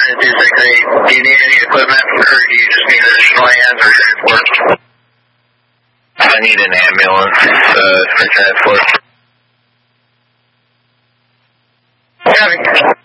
Do you need any equipment, or do you just need additional hands or transport? I need an ambulance for transport. Copy.